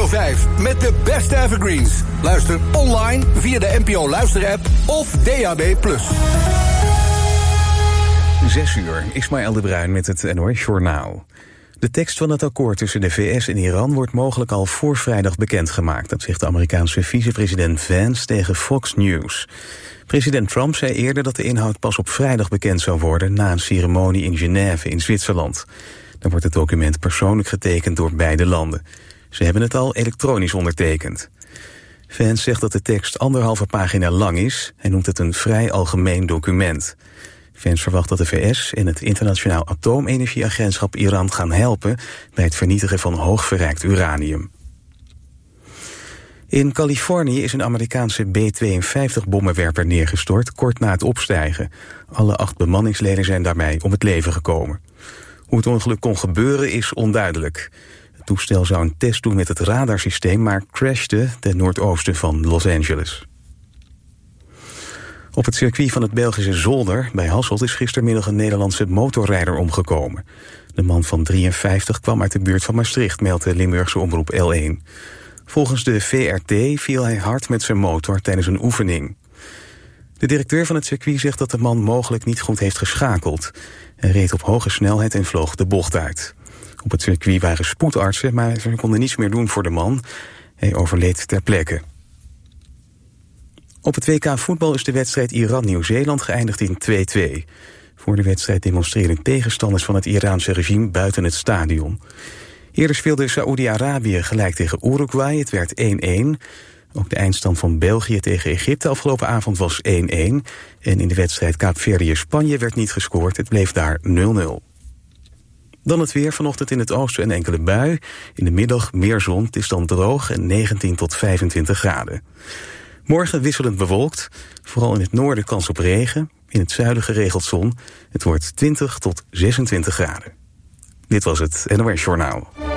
5 met de beste evergreens. Luister online via de NPO Luisterapp of DAB+. 6 uur, Ismaël de Bruin met het NOS Journaal. De tekst van het akkoord tussen de VS en Iran wordt mogelijk al voor vrijdag bekendgemaakt. Dat zegt de Amerikaanse vicepresident Vance tegen Fox News. President Trump zei eerder dat de inhoud pas op vrijdag bekend zou worden na een ceremonie in Genève in Zwitserland. Dan wordt het document persoonlijk getekend door beide landen. Ze hebben het al elektronisch ondertekend. Vance zegt dat de tekst 1,5 pagina lang is. Hij noemt het een vrij algemeen document. Vance verwacht dat de VS en het Internationaal Atoomenergieagentschap Iran gaan helpen bij het vernietigen van hoogverrijkt uranium. In Californië is een Amerikaanse B-52-bommenwerper neergestort kort na het opstijgen. Alle 8 bemanningsleden zijn daarbij om het leven gekomen. Hoe het ongeluk kon gebeuren is onduidelijk. Het toestel zou een test doen met het radarsysteem, maar crashte ten noordoosten van Los Angeles. Op het circuit van het Belgische Zolder bij Hasselt is gistermiddag een Nederlandse motorrijder omgekomen. De man van 53 kwam uit de buurt van Maastricht, meldt de Limburgse omroep L1. Volgens de VRT viel hij hard met zijn motor tijdens een oefening. De directeur van het circuit zegt dat de man mogelijk niet goed heeft geschakeld. Hij reed op hoge snelheid en vloog de bocht uit. Op het circuit waren spoedartsen, maar ze konden niets meer doen voor de man. Hij overleed ter plekke. Op het WK voetbal is de wedstrijd Iran-Nieuw-Zeeland geëindigd in 2-2. Voor de wedstrijd demonstreren tegenstanders van het Iraanse regime buiten het stadion. Eerder speelde Saoedi-Arabië gelijk tegen Uruguay, het werd 1-1. Ook de eindstand van België tegen Egypte afgelopen avond was 1-1. En in de wedstrijd Kaapverdië-Spanje werd niet gescoord, het bleef daar 0-0. Dan het weer, vanochtend in het oosten een enkele bui. In de middag meer zon, het is dan droog en 19 tot 25 graden. Morgen wisselend bewolkt, vooral in het noorden kans op regen. In het zuiden geregeld zon. Het wordt 20 tot 26 graden. Dit was het NOS Journaal.